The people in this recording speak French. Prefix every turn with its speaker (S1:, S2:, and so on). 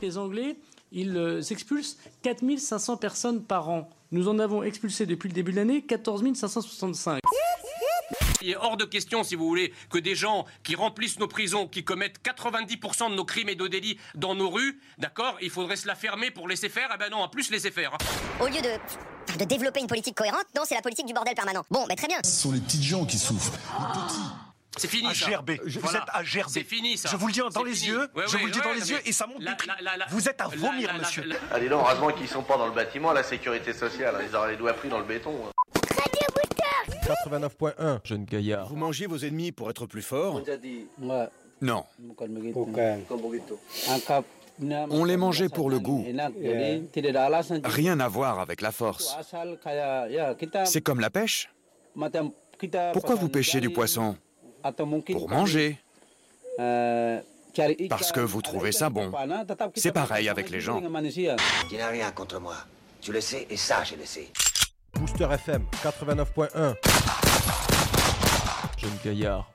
S1: que les Anglais, ils expulsent 4500 personnes par an. Nous en avons expulsé depuis le début de l'année 14 565.
S2: Il est hors de question, si vous voulez, que des gens qui remplissent nos prisons, qui commettent 90% de nos crimes et de délits dans nos rues, d'accord, il faudrait se la fermer pour laisser faire. Eh ben non, en plus laisser faire.
S3: Au lieu de développer une politique cohérente, non, c'est la politique du bordel permanent. Bon, mais très bien.
S4: Ce sont les petites gens qui souffrent. Les petits.
S2: C'est fini, ça.
S5: Gerbé. Vous êtes à gerber.
S2: C'est fini, ça.
S5: Je vous le dis dans les yeux. Je vous le dis dans les yeux et ça monte des cris. Vous êtes à vomir, monsieur.
S6: Allez, non, heureusement qu'ils sont pas dans le bâtiment, la sécurité sociale. Ils auraient les doigts pris dans le béton.
S7: 89.1, jeune gaillard.
S8: Vous mangez vos ennemis pour être plus fort?
S7: Non. On les mangeait pour le goût. Rien à voir avec la force. C'est comme la pêche. Pourquoi vous pêchez du poisson? Pour manger. Parce que vous trouvez ça bon. C'est pareil avec les gens.
S9: Tu n'as rien contre moi. Tu le sais et ça, je le sais.
S7: Booster FM 89.1. Jeune gaillard.